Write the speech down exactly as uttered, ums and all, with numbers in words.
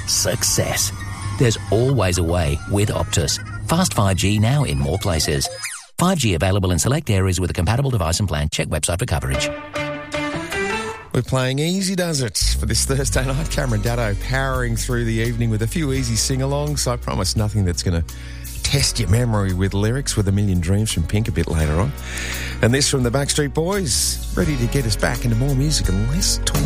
success. There's always a way with Optus. Fast five G now in more places. five G available in select areas with a compatible device and plan. Check website for coverage. We're playing Easy Does It for this Thursday night. Cameron Daddo powering through the evening with a few easy sing-alongs. I promise nothing that's going to test your memory with lyrics, with A Million Dreams from Pink a bit later on. And this from the Backstreet Boys, ready to get us back into more music and less talk.